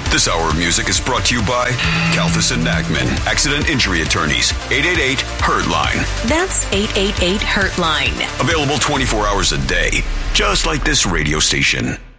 This hour of music is brought to you by Kalfas and Nagman, Accident Injury Attorneys, 888-HURT-LINE. That's 888-HURT-LINE. Available 24 hours a day, just like this radio station.